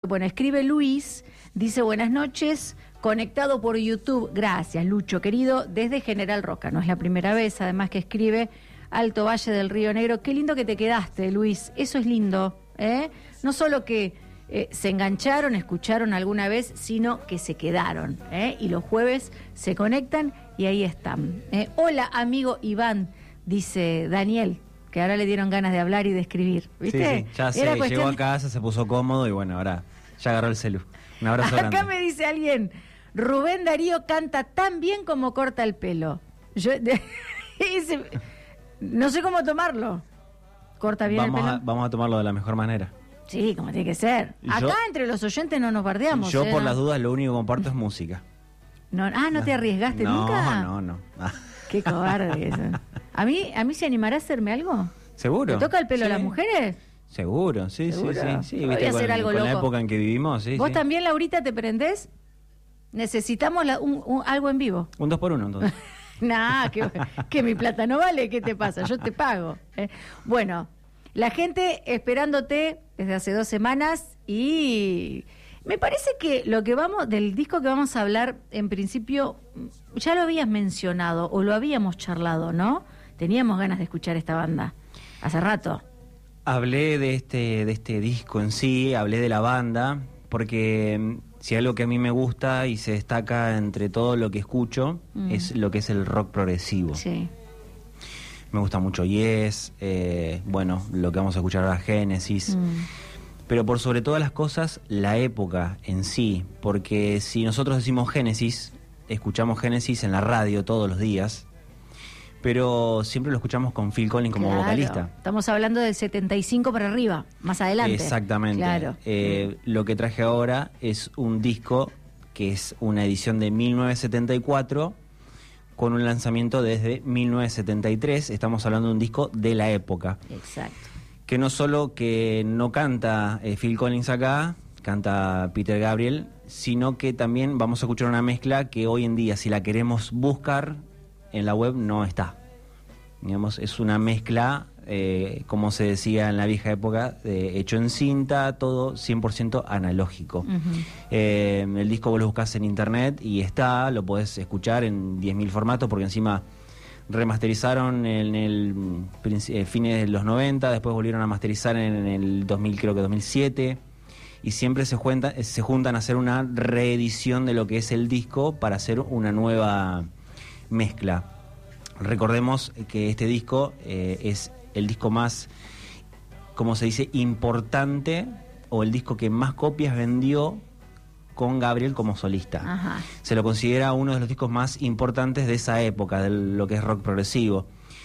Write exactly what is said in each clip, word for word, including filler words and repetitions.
Bueno, escribe Luis, dice buenas noches, conectado por YouTube. Gracias, Lucho, querido, desde General Roca. No es la primera vez, además que escribe Alto Valle del Río Negro. Qué lindo que te quedaste, Luis. Eso es lindo, ¿eh? No solo que eh, se engancharon, escucharon alguna vez, sino que se quedaron, ¿eh? Y los jueves se conectan y ahí están. ¿eh? Hola, amigo Iván, dice Daniel, que ahora le dieron ganas de hablar y de escribir. ¿Viste? Sí, sí, ya sé, cuestión... llegó a casa, se puso cómodo y bueno, ahora ya agarró el celu. Un abrazo Acá grande. me dice alguien, Rubén Darío canta tan bien como corta el pelo. Yo de, ese, no sé cómo tomarlo. Corta bien vamos el pelo. A, vamos a tomarlo de la mejor manera. Sí, como tiene que ser. Yo, Acá entre los oyentes no nos bardeamos. Yo ¿eh? por las dudas lo único que comparto es música. No, ah, ¿no te arriesgaste no, nunca? No, no, no. Qué cobarde eso. ¿A mí, ¿A mí se animará a hacerme algo? ¿Seguro? ¿Te toca el pelo sí. a las mujeres? Seguro, sí, ¿Seguro? sí, sí. sí. Voy ¿Viste? a hacer con, algo con loco. la época en que vivimos, sí. ¿Vos sí. también, Laurita, te prendés? Necesitamos la, un, un, algo en vivo. Un dos por uno, entonces. Nah, que, que mi plata no vale, ¿qué te pasa? Yo te pago. ¿eh? Bueno, la gente esperándote desde hace dos semanas y me parece que lo que vamos, del disco que vamos a hablar, en principio, ya lo habías mencionado o lo habíamos charlado, ¿no? Teníamos ganas de escuchar esta banda hace rato. Hablé de este, de este disco en sí, hablé de la banda, porque si algo que a mí me gusta y se destaca entre todo lo que escucho, mm. es lo que es el rock progresivo. Sí. Me gusta mucho Yes, eh, bueno, lo que vamos a escuchar ahora, Génesis, mm. pero por sobre todas las cosas, la época en sí, porque si nosotros decimos Génesis, escuchamos Génesis en la radio todos los días, pero siempre lo escuchamos con Phil Collins como claro. vocalista. Estamos hablando del setenta y cinco para arriba, más adelante. Exactamente. Claro. Eh, lo que traje ahora es un disco que es una edición de mil novecientos setenta y cuatro con un lanzamiento desde mil novecientos setenta y tres. Estamos hablando de un disco de la época. Exacto. Que no solo que no canta eh, Phil Collins acá, canta Peter Gabriel, sino que también vamos a escuchar una mezcla que hoy en día, si la queremos buscar en la web, no está. Digamos, es una mezcla, eh, como se decía en la vieja época, de hecho en cinta, todo cien por ciento analógico. Uh-huh. eh, el disco vos lo buscás en internet y está, lo podés escuchar en diez mil formatos, porque encima remasterizaron en el eh, fines de los noventa, después volvieron a masterizar en el dos mil, creo que dos mil siete, y siempre se, junta, se juntan a hacer una reedición de lo que es el disco para hacer una nueva mezcla. Recordemos que este disco eh, es el disco más, como se dice, importante, o el disco que más copias vendió con Gabriel como solista. Ajá. Se lo considera uno de los discos más importantes de esa época, de lo que es rock progresivo.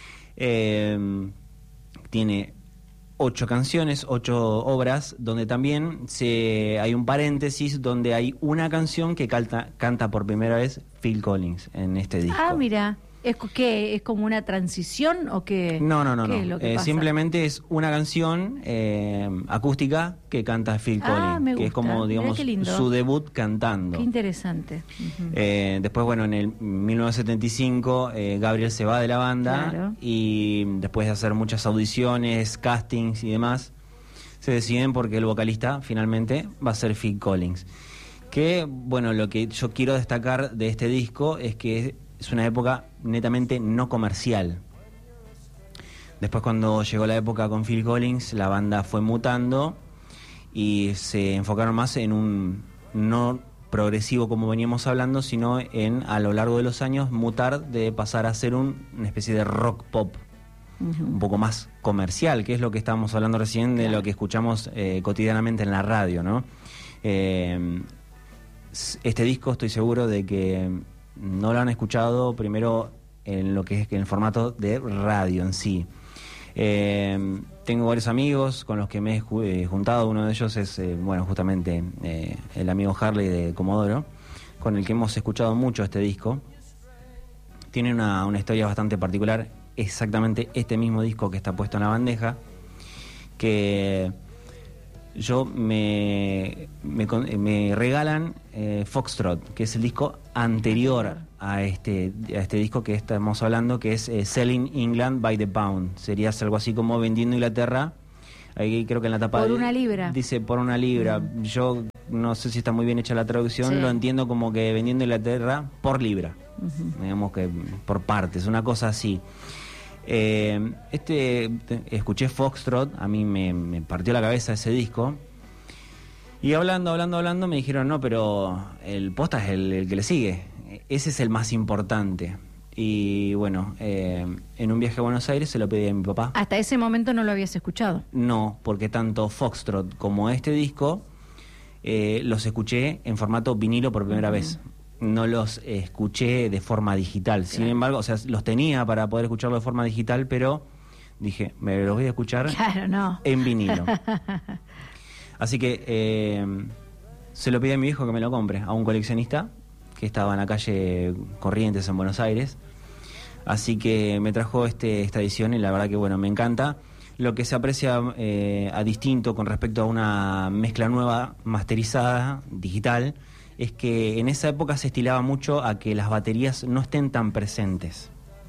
Eh, tiene ocho canciones, ocho obras, donde también se, hay un paréntesis donde hay una canción que canta, canta por primera vez Phil Collins en este disco. Ah, mira. ¿Es que es como una transición o qué? No, no, no, ¿qué no. Es lo que Eh, pasa? Simplemente es una canción eh, acústica que canta Phil Ah, Collins, me que gusta. es como, digamos, su debut cantando. Qué interesante. Uh-huh. Eh, después, bueno, en el mil novecientos setenta y cinco eh, Gabriel se va de la banda, claro. y después de hacer muchas audiciones, castings y demás, se deciden porque el vocalista finalmente va a ser Phil Collins. Que, bueno, lo que yo quiero destacar de este disco es que es una época netamente no comercial. Después, cuando llegó la época con Phil Collins, la banda fue mutando y se enfocaron más en un no progresivo como veníamos hablando, sino en, a lo largo de los años, mutar de pasar a ser un, una especie de rock pop, uh-huh. un poco más comercial, que es lo que estábamos hablando recién, de claro. lo que escuchamos eh, cotidianamente en la radio, ¿no? Eh, este disco estoy seguro de que no lo han escuchado primero en lo que es en el formato de radio en sí. Eh, tengo varios amigos con los que me he juntado. Uno de ellos es, eh, bueno, justamente eh, el amigo Harley de Comodoro, con el que hemos escuchado mucho este disco. Tiene una, una historia bastante particular, exactamente este mismo disco que está puesto en la bandeja, que yo me, me, me regalan eh, Foxtrot, que es el disco anterior a este, a este disco que estamos hablando, que es eh, Selling England by the Pound. Sería algo así como vendiendo Inglaterra. Ahí creo que en la tapa por una libra. dice por una libra. Mm. Yo no sé si está muy bien hecha la traducción, sí. lo entiendo como que vendiendo Inglaterra por libra, Uh-huh. digamos que por partes, una cosa así. Eh, este escuché Foxtrot, a mí me, me partió la cabeza ese disco. Y hablando, hablando, hablando, me dijeron, no, pero el posta es el, el que le sigue. Ese es el más importante. Y bueno, eh, en un viaje a Buenos Aires se lo pedí a mi papá. Hasta ese momento no lo habías escuchado. No, porque tanto Foxtrot como este disco eh, los escuché en formato vinilo por primera uh-huh. vez. No los escuché de forma digital. Sin claro. embargo, o sea, los tenía para poder escucharlo de forma digital, pero dije, me los voy a escuchar claro, no. en vinilo. Así que eh, se lo pedí a mi hijo que me lo compre, a un coleccionista que estaba en la calle Corrientes en Buenos Aires. Así que me trajo este esta edición y la verdad que bueno, me encanta. Lo que se aprecia eh, a distinto con respecto a una mezcla nueva, masterizada, digital, es que en esa época se estilaba mucho a que las baterías no estén tan presentes.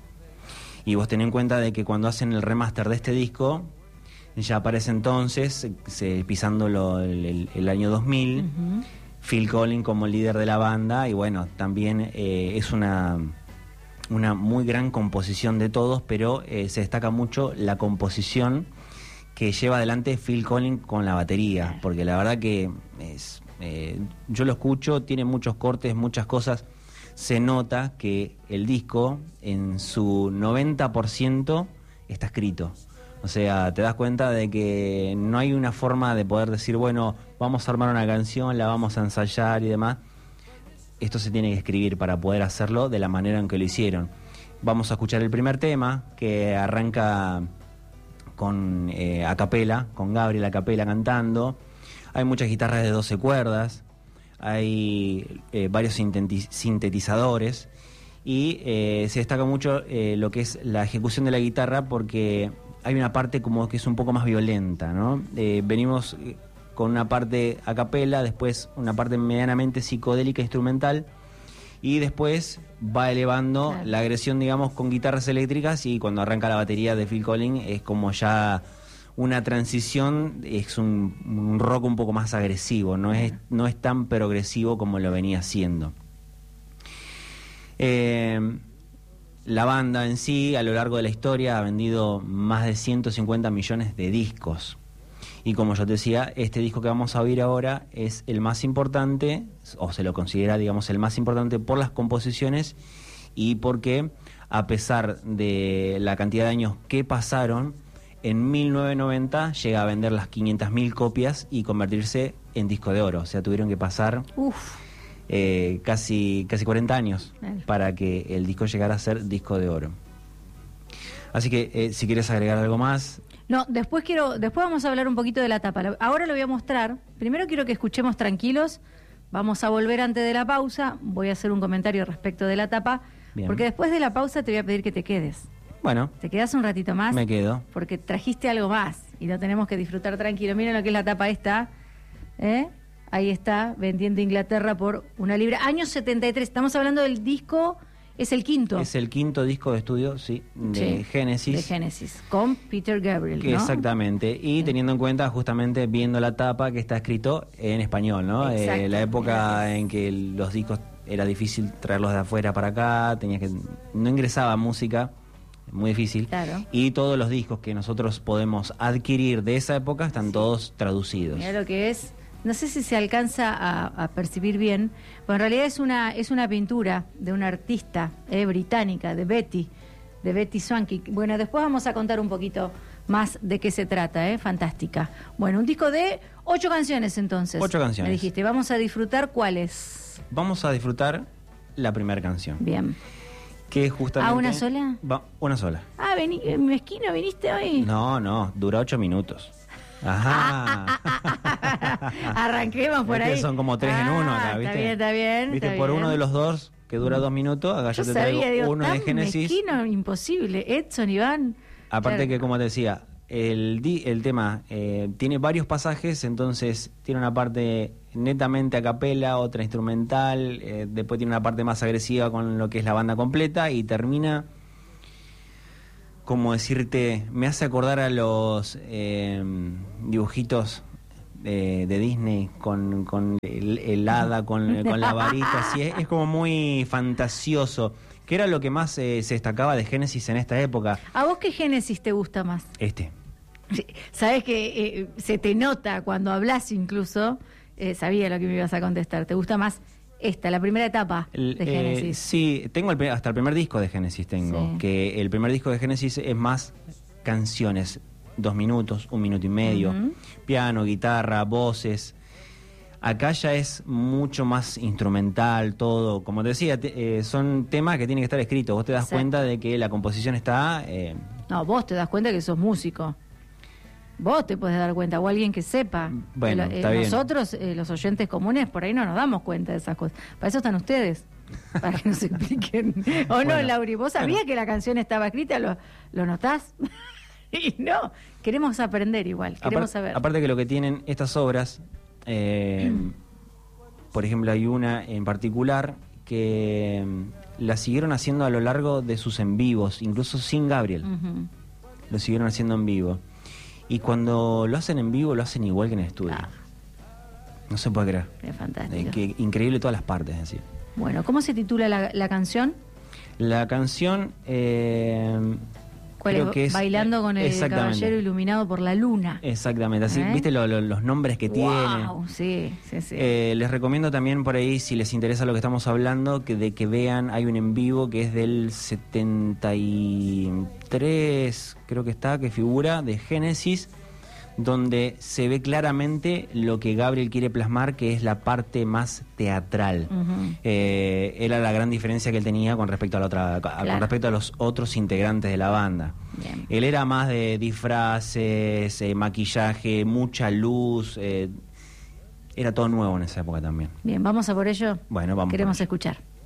Y vos tenés en cuenta de que cuando hacen el remaster de este disco, ya aparece entonces, se, pisando lo, el, el año dos mil, uh-huh. Phil Collins como líder de la banda, y bueno, también eh, es una, una muy gran composición de todos, pero eh, se destaca mucho la composición que lleva adelante Phil Collins con la batería, porque la verdad que es, eh, yo lo escucho, tiene muchos cortes, muchas cosas, se nota que el disco en su noventa por ciento está escrito. O sea, te das cuenta de que no hay una forma de poder decir, bueno, vamos a armar una canción, la vamos a ensayar y demás. Esto se tiene que escribir para poder hacerlo de la manera en que lo hicieron. Vamos a escuchar el primer tema, que arranca con eh, a capela, con Gabriel a capela cantando. Hay muchas guitarras de doce cuerdas, hay eh, varios sintetizadores y eh, se destaca mucho eh, lo que es la ejecución de la guitarra, porque hay una parte como que es un poco más violenta, ¿no? Eh, venimos con una parte a capela, después una parte medianamente psicodélica instrumental, y después va elevando claro. la agresión, digamos, con guitarras eléctricas, y cuando arranca la batería de Phil Collins es como ya una transición, es un, un rock un poco más agresivo, no es, no es tan progresivo como lo venía haciendo. Eh... La banda en sí, a lo largo de la historia, ha vendido más de ciento cincuenta millones de discos. Y como yo te decía, este disco que vamos a oír ahora es el más importante, o se lo considera, digamos, el más importante por las composiciones y porque, a pesar de la cantidad de años que pasaron, en mil novecientos noventa llega a vender las quinientas mil copias y convertirse en disco de oro. O sea, tuvieron que pasar... Uf. Eh, casi casi cuarenta años Bien. Para que el disco llegara a ser disco de oro. Así que eh, si quieres agregar algo más. No, después quiero después vamos a hablar un poquito de la tapa. Ahora lo voy a mostrar. Primero quiero que escuchemos tranquilos. Vamos a volver antes de la pausa. Voy a hacer un comentario respecto de la tapa. Bien. Porque después de la pausa te voy a pedir que te quedes. Bueno. ¿Te quedas un ratito más? Me quedo. Porque trajiste algo más y lo tenemos que disfrutar tranquilo. Miren lo que es la tapa esta. ¿Eh? Ahí está, vendiendo Inglaterra por una libra. Año setenta y tres, estamos hablando del disco, es el quinto. Es el quinto disco de estudio, sí, de sí, Genesis. De Genesis, con Peter Gabriel, ¿no? Exactamente, y sí. teniendo en cuenta justamente viendo la tapa que está escrito en español, ¿no? Eh, la época en que los discos era difícil traerlos de afuera para acá, tenías que no ingresaba música, muy difícil. Claro. Y todos los discos que nosotros podemos adquirir de esa época están sí. todos traducidos. Mira lo que es. No sé si se alcanza a, a percibir bien, pero en realidad es una es una pintura de una artista eh, británica, de Betty, de Betty Swanky. Bueno, después vamos a contar un poquito más de qué se trata, ¿eh? Fantástica. Bueno, un disco de ocho canciones entonces. Ocho canciones. Me dijiste, vamos a disfrutar ¿cuáles? Vamos a disfrutar la primera canción. Bien. Que justamente... ¿A una sola? Va, una sola. Ah, vení, mezquino, ¿viniste hoy? No, no, dura ocho minutos. Ajá. Arranquemos por es ahí. Que son como tres ah, en uno acá, ¿viste? Está bien, está bien. ¿Viste? Está por bien. Uno de los dos, que dura dos minutos, acá yo, yo te traigo sabía, digo, uno de Genesis. Mezquino, imposible. Edson, Iván. Aparte claro. que, como te decía, el, di, el tema eh, tiene varios pasajes, entonces tiene una parte netamente a capela, otra instrumental, eh, después tiene una parte más agresiva con lo que es la banda completa y termina... como decirte, me hace acordar a los eh, dibujitos eh, de Disney con, con el, el hada, con, con la varita, así es, es como muy fantasioso. ¿Qué era lo que más eh, se destacaba de Génesis en esta época? ¿A vos qué Génesis te gusta más? Este. Sí, sabes que eh, se te nota cuando hablas incluso, eh, sabía lo que me ibas a contestar. ¿Te gusta más esta, la primera etapa de El, Génesis? Eh, sí, tengo el, hasta el primer disco de Génesis tengo, Sí. que el primer disco de Génesis es más canciones, dos minutos, un minuto y medio, Uh-huh. piano, guitarra, voces. Acá ya es mucho más instrumental, todo. Como te decía, te, eh, son temas que tienen que estar escritos. Vos te das Exacto. cuenta de que la composición está... Eh, No, vos te das cuenta que sos músico. Vos te puedes dar cuenta, o alguien que sepa. Bueno, Eh, está bien. Nosotros, eh, los oyentes comunes, por ahí no nos damos cuenta de esas cosas. Para eso están ustedes, para que nos expliquen. ¿O no, Bueno, Lauri? ¿Vos sabías bueno. que la canción estaba escrita? ¿Lo, lo notás? Y no, queremos aprender igual, queremos Apar- saber. Aparte que lo que tienen estas obras, eh, por ejemplo, hay una en particular que mm, la siguieron haciendo a lo largo de sus en vivos, incluso sin Gabriel. Ujú. Lo siguieron haciendo en vivo. Y cuando lo hacen en vivo, lo hacen igual que en el estudio. Ah. No se puede creer. Es Eh, fantástico. que increíble todas las partes, es decir. Bueno, ¿cómo se titula la, la canción? La canción... Eh, ¿Cuál creo es? que es Bailando con el exactamente. caballero iluminado por la luna. Exactamente, así, ¿Eh? ¿viste lo- lo- los nombres que tiene? Wow, sí, sí, sí. Eh, les recomiendo también por ahí, si les interesa lo que estamos hablando, que de que vean, hay un en vivo que es del setenta y tres, creo que está, que figura, de Génesis, donde se ve claramente lo que Gabriel quiere plasmar, que es la parte más teatral. Ujú. Eh, era la gran diferencia que él tenía con respecto a la otra, a- Claro. con respecto a los otros integrantes de la banda. Bien. Él era más de disfraces, eh, maquillaje, mucha luz. eh, era todo nuevo en esa época también. Bien, vamos a por ello. Bueno, vamos por Queremos ello. escuchar.